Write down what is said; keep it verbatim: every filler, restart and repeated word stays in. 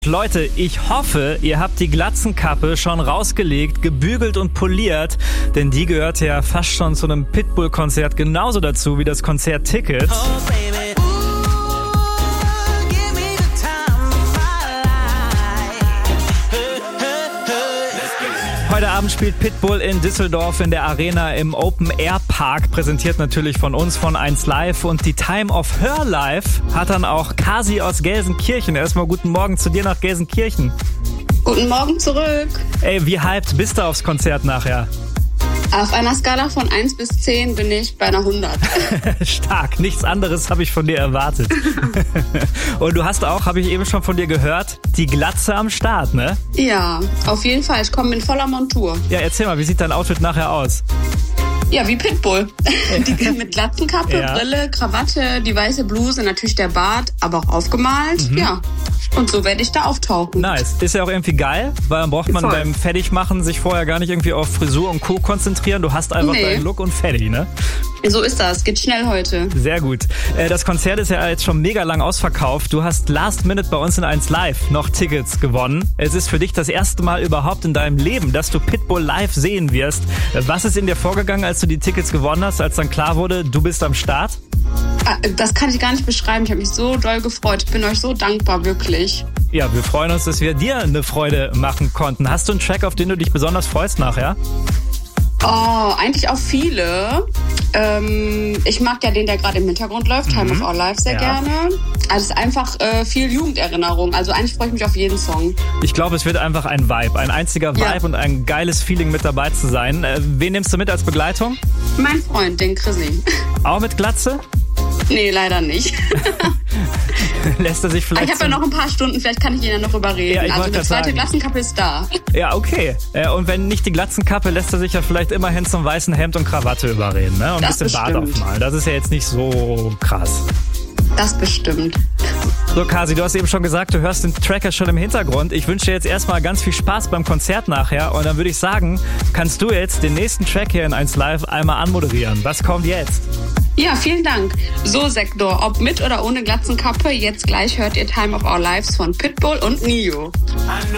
Leute, ich hoffe, ihr habt die Glatzenkappe schon rausgelegt, gebügelt und poliert, denn die gehört ja fast schon zu einem Pitbull-Konzert genauso dazu wie das Konzertticket. Oh, baby. Heute Abend spielt Pitbull in Düsseldorf in der Arena im Open Air Park, präsentiert natürlich von uns von eins Live, und die Time of Her Life hat dann auch Kasi aus Gelsenkirchen. Erstmal guten Morgen zu dir nach Gelsenkirchen. Guten Morgen zurück. Ey, wie hyped bist du aufs Konzert nachher? Auf einer Skala von eins bis zehn bin ich bei einer hundert. Stark, nichts anderes habe ich von dir erwartet. Und du hast auch, habe ich eben schon von dir gehört, die Glatze am Start, ne? Ja, auf jeden Fall. Ich komme in voller Montur. Ja, erzähl mal, wie sieht dein Outfit nachher aus? Ja, wie Pitbull. Die, mit Glatzenkappe, ja. Brille, Krawatte, die weiße Bluse, natürlich der Bart, aber auch aufgemalt. Mhm. Ja. Und so werde ich da auftauchen. Nice. Ist ja auch irgendwie geil, weil dann braucht man Voll. beim Fertigmachen sich vorher gar nicht irgendwie auf Frisur und Co. konzentrieren. Du hast einfach nee. deinen Look und fertig, ne? So ist das. Geht schnell heute. Sehr gut. Das Konzert ist ja jetzt schon mega lang ausverkauft. Du hast last minute bei uns in eins Live noch Tickets gewonnen. Es ist für dich das erste Mal überhaupt in deinem Leben, dass du Pitbull live sehen wirst. Was ist in dir vorgegangen, als du die Tickets gewonnen hast, als dann klar wurde, du bist am Start? Das kann ich gar nicht beschreiben. Ich habe mich so doll gefreut. Ich bin euch so dankbar, wirklich. Ja, wir freuen uns, dass wir dir eine Freude machen konnten. Hast du einen Track, auf den du dich besonders freust nachher? Oh, eigentlich auch viele. Ähm, ich mag ja den, der gerade im Hintergrund läuft, mhm. Time of Our Life, sehr ja. gerne. Also es ist einfach äh, viel Jugenderinnerung. Also eigentlich freue ich mich auf jeden Song. Ich glaube, es wird einfach ein Vibe, ein einziger Vibe ja. und ein geiles Feeling mit dabei zu sein. Äh, wen nimmst du mit als Begleitung? Mein Freund, den Chrissy. Auch mit Glatze? Nee, leider nicht. Lässt er sich vielleicht... Ich habe ja noch ein paar Stunden, vielleicht kann ich ihn ja noch überreden. Ja, also die zweite Glatzenkappe ist da. Ja, okay. Und wenn nicht die Glatzenkappe, lässt er sich ja vielleicht immerhin zum weißen Hemd und Krawatte überreden, ne? Und ein bisschen Bart aufmalen. Das ist ja jetzt nicht so krass. Das bestimmt. So, Kasi, du hast eben schon gesagt, du hörst den Tracker schon im Hintergrund. Ich wünsche dir jetzt erstmal ganz viel Spaß beim Konzert nachher. Und dann würde ich sagen, kannst du jetzt den nächsten Track hier in eins Live einmal anmoderieren. Was kommt jetzt? Ja, vielen Dank. So, Sektor, ob mit oder ohne Glatzenkappe, jetzt gleich hört ihr Time of Our Lives von Pitbull und Nio.